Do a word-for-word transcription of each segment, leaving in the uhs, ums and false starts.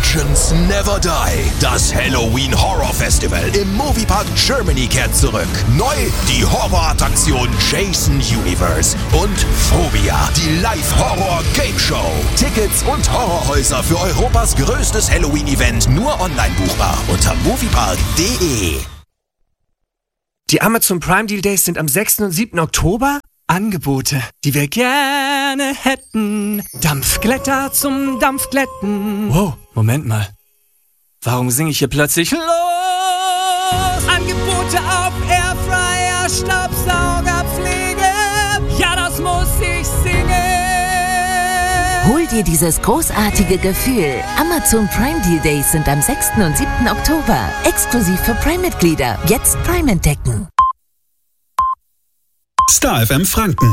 Legends never die. Das Halloween Horror Festival im Moviepark Germany kehrt zurück. Neu die Horrorattraktion Jason Universe und Phobia, die Live-Horror-Game-Show. Tickets und Horrorhäuser für Europas größtes Halloween-Event nur online buchbar unter moviepark punkt de. Die Amazon Prime Deal Days sind am sechsten und siebten Oktober. Angebote, die wir gerne hätten. Dampfglätter zum Dampfglätten. Wow, Moment mal. Warum singe ich hier plötzlich los? Angebote auf Airfryer, Staubsauger, Pflege. Ja, das muss ich singen. Hol dir dieses großartige Gefühl. Amazon Prime Deal Days sind am sechsten und siebten Oktober. Exklusiv für Prime-Mitglieder. Jetzt Prime entdecken. Star F M Franken.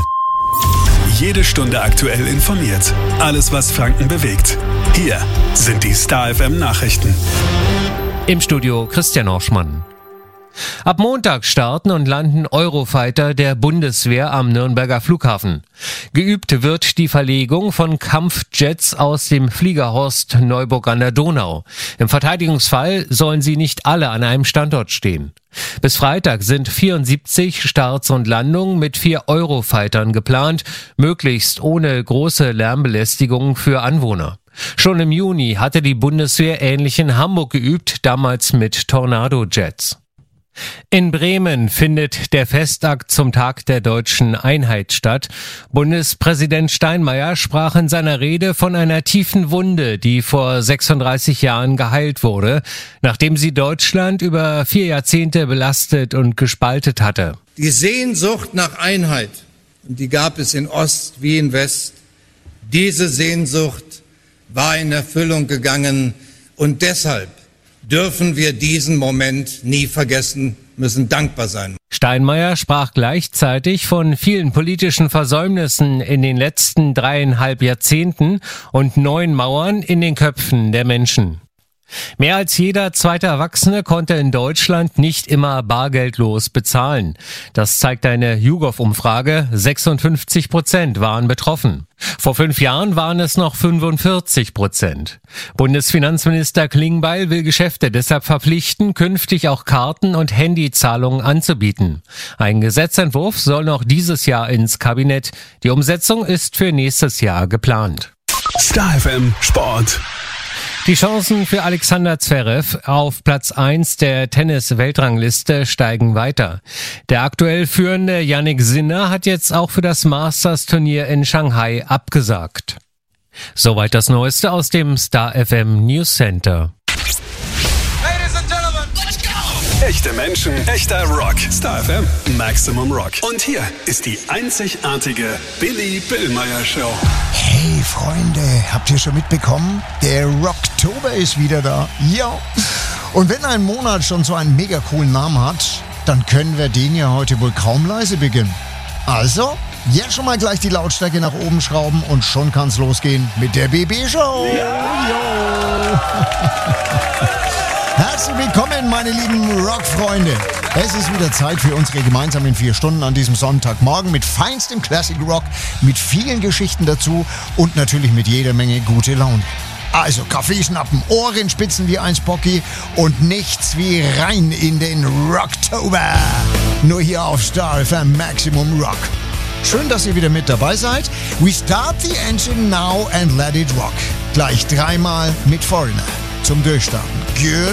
Jede Stunde aktuell informiert. Alles, was Franken bewegt. Hier sind die Star F M Nachrichten. Im Studio Christian Orschmann. Ab Montag starten und landen Eurofighter der Bundeswehr am Nürnberger Flughafen. Geübt wird die Verlegung von Kampfjets aus dem Fliegerhorst Neuburg an der Donau. Im Verteidigungsfall sollen sie nicht alle an einem Standort stehen. Bis Freitag sind vierundsiebzig Starts und Landungen mit vier Eurofightern geplant, möglichst ohne große Lärmbelästigung für Anwohner. Schon im Juni hatte die Bundeswehr ähnlich in Hamburg geübt, damals mit Tornado-Jets. In Bremen findet der Festakt zum Tag der deutschen Einheit statt. Bundespräsident Steinmeier sprach in seiner Rede von einer tiefen Wunde, die vor sechsunddreißig Jahren geheilt wurde, nachdem sie Deutschland über vier Jahrzehnte belastet und gespaltet hatte. Die Sehnsucht nach Einheit, und die gab es in Ost wie in West, diese Sehnsucht war in Erfüllung gegangen und deshalb dürfen wir diesen Moment nie vergessen, müssen dankbar sein. Steinmeier sprach gleichzeitig von vielen politischen Versäumnissen in den letzten dreieinhalb Jahrzehnten und neuen Mauern in den Köpfen der Menschen. Mehr als jeder zweite Erwachsene konnte in Deutschland nicht immer bargeldlos bezahlen. Das zeigt eine YouGov-Umfrage. sechsundfünfzig Prozent waren betroffen. Vor fünf Jahren waren es noch fünfundvierzig Prozent. Bundesfinanzminister Klingbeil will Geschäfte deshalb verpflichten, künftig auch Karten- und Handyzahlungen anzubieten. Ein Gesetzentwurf soll noch dieses Jahr ins Kabinett. Die Umsetzung ist für nächstes Jahr geplant. Star F M Sport. Die Chancen für Alexander Zverev auf Platz eins der Tennis-Weltrangliste steigen weiter. Der aktuell führende Jannik Sinner hat jetzt auch für das Masters-Turnier in Shanghai abgesagt. Soweit das Neueste aus dem Star F M News Center. Ladies and Gentlemen, let's go! Echte Menschen, echter Rock. Star F M, Maximum Rock. Und hier ist die einzigartige Billy Billmeyer Show. Hey Freunde, habt ihr schon mitbekommen? Der Rocktober ist wieder da. Ja. Und wenn ein Monat schon so einen mega coolen Namen hat, dann können wir den ja heute wohl kaum leise beginnen. Also, jetzt schon mal gleich die Lautstärke nach oben schrauben und schon kann's losgehen mit der B B-Show. Ja. Jo. Herzlich willkommen, meine lieben Rockfreunde. Es ist wieder Zeit für unsere gemeinsamen vier Stunden an diesem Sonntagmorgen mit feinstem Classic Rock, mit vielen Geschichten dazu und natürlich mit jeder Menge gute Laune. Also Kaffee schnappen, Ohren spitzen wie ein Spocky und nichts wie rein in den Rocktober. Nur hier auf Star F M Maximum Rock. Schön, dass ihr wieder mit dabei seid. We start the engine now and let it rock. Gleich dreimal mit Foreigner zum Durchstarten. Good